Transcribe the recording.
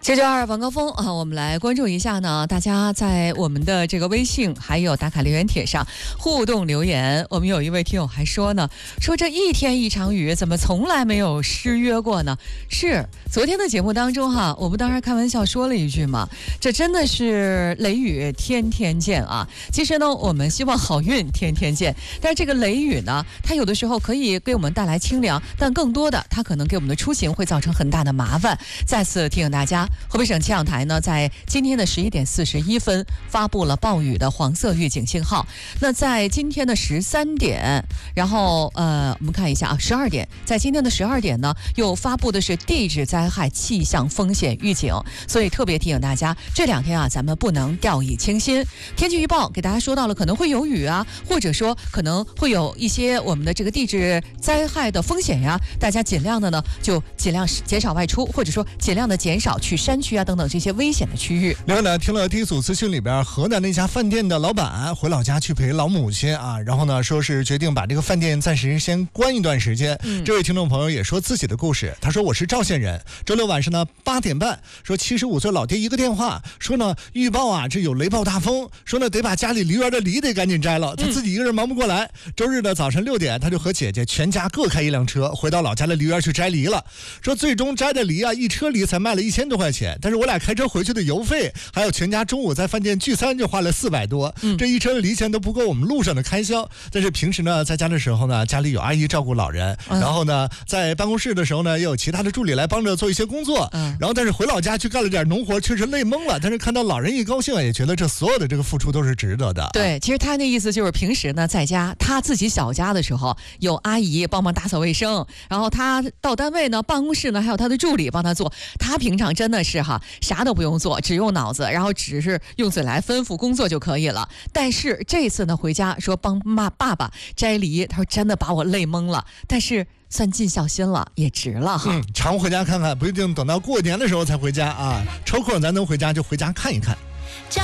这周二晚高峰啊，我们来关注一下呢，大家在我们的这个微信还有打卡留言帖上互动留言。我们有一位听友还说呢，说这一天一场雨，怎么从来没有失约过呢？是昨天的节目当中哈，我们当然开玩笑说了一句嘛，这真的是雷雨天天见啊。其实呢，我们希望好运天天见，但是这个雷雨呢，它有的时候可以给我们带来清凉，但更多的它可能给我们的出行会造成很大的麻烦。再次提醒大家，河北省气象台呢，在今天的11点41分发布了暴雨的黄色预警信号。那在今天的13点，然后我们看一下啊，12点，在今天的12点呢，又发布的是地质灾害气象风险预警。所以特别提醒大家，这2天啊，咱们不能掉以轻心。天气预报给大家说到了，可能会有雨啊，或者说可能会有一些我们的这个地质灾害的风险呀，大家尽量的呢，就尽量减少外出，或者说尽量的减少去山区啊等等这些危险的区域。 另外呢，听了第一组资讯里边，河南那家饭店的老板回老家去陪老母亲啊，然后呢说是决定把这个饭店暂时先关一段时间。这位听众朋友也说自己的故事，他说我是赵县人，周六晚上呢8点半，说75岁老爹一个电话，说呢预报啊这有雷暴大风，说呢得把家里梨园的梨得赶紧摘了，他自己一个人忙不过来。周日的早晨6点，他就和姐姐全家各开一辆车回到老家的梨园去摘梨了。说最终摘的梨啊，一车梨才卖了1000多块钱，但是我俩开车回去的油费，还有全家中午在饭店聚餐就花了400多，这一车的梨钱都不够我们路上的开销。但是平时呢，在家的时候呢，家里有阿姨照顾老人，然后呢，在办公室的时候呢，也有其他的助理来帮着做一些工作，然后但是回老家去干了点农活，确实累懵了。但是看到老人一高兴，也觉得这所有的这个付出都是值得的。 对，其实他那意思就是平时呢，在家他自己小家的时候，有阿姨帮忙打扫卫生，然后他到单位呢，办公室呢，还有他的助理帮他做。他平常真的是啥都不用做，只用脑子，然后只是用嘴来吩咐工作就可以了。但是这次呢，回家说帮爸爸摘梨，他说真的把我累懵了，但是算尽孝心了，也值了哈。 常回家看看，不一定等到过年的时候才回家啊，抽空咱能回家就回家看一看。